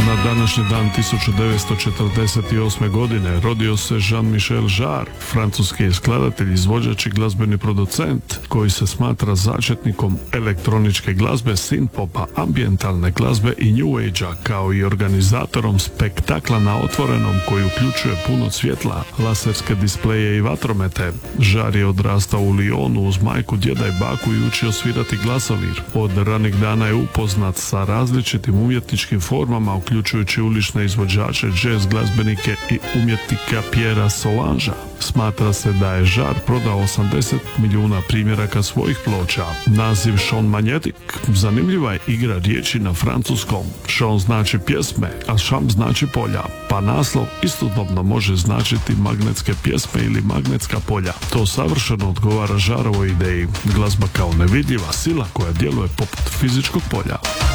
Na današnji dan 1948. godine rodio se Jean-Michel Jarre, francuski skladatelj, izvođač i glazbeni producent koji se smatra začetnikom elektroničke glazbe, synth-popa, ambientalne glazbe i new age-a, kao i organizatorom spektakla na otvorenom koji uključuje puno svjetla, laserske displeje i vatromete. Jarre je odrastao u Lyonu uz majku, djeda i baku i učio svirati glasovir. Od ranih dana je upoznat sa različitim umjetničkim formama, uključujući ulične izvođače, jazz glazbenike i umjetnika Pierra Solangea. Smatra se da je Jarre prodao 80 milijuna primjeraka svojih ploča. Naziv Sean Magnetic zanimljiva je igra riječi na francuskom. Sean znači pjesme, a Cham znači polja, pa naslov istodobno može značiti magnetske pjesme ili magnetska polja. To savršeno odgovara Jarreovoj ideji. Glazba kao nevidljiva sila koja djeluje poput fizičkog polja.